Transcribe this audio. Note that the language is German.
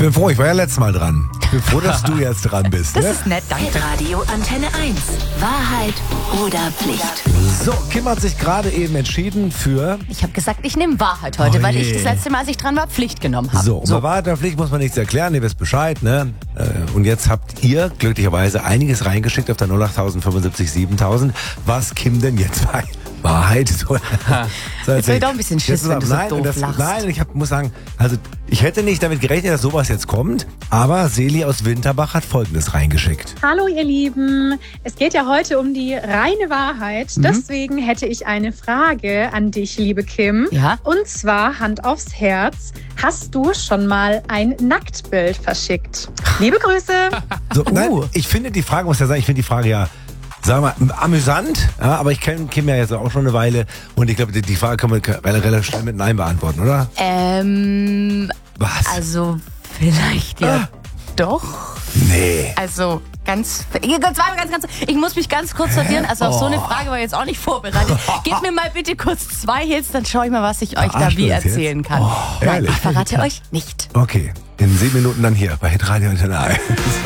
bin froh, ich war ja letztes Mal dran. Ich bin froh, dass du jetzt dran bist. Das Ne? ist nett, danke. Radio Antenne 1. Wahrheit oder Pflicht? So, Kim hat sich gerade eben entschieden für... Ich habe gesagt, ich nehme Wahrheit heute, Oh weil je. ich das letzte Mal, als ich dran war, Pflicht genommen habe. So, bei Wahrheit oder Pflicht muss man nichts erklären, ihr wisst Bescheid, ne? Und jetzt habt ihr glücklicherweise einiges reingeschickt auf der 08000 75 7000, was Kim denn jetzt bei Wahrheit so Jetzt hab ich doch ein bisschen Schiss, wenn du so doof lachst. Nein, muss sagen, also ich hätte nicht damit gerechnet, dass sowas jetzt kommt, aber Seli aus Winterbach hat Folgendes reingeschickt. Hallo ihr Lieben, es geht ja heute um die reine Wahrheit. Deswegen hätte ich eine Frage an dich, liebe Kim. Ja? Und zwar, Hand aufs Herz, hast du schon mal ein Nacktbild verschickt? Liebe Grüße. So, nein, ich finde die Frage, muss ja sagen, ich finde die Frage ja, sagen wir mal, amüsant, ja, aber ich kenne Kim ja jetzt auch schon eine Weile und ich glaube, die Frage kann man relativ schnell mit Nein beantworten, oder? Was? Also, vielleicht ja doch. Nee. Also, ganz, ich muss mich ganz kurz sortieren. Also, auf so eine Frage war ich jetzt auch nicht vorbereitet. Gebt mir mal bitte kurz 2 Hits, dann schaue ich mal, was ich euch da wie erzählen kann. Nein, ehrlich? ich verrate euch nicht. Okay, in 7 Minuten dann hier bei Hitradio Antenne 1.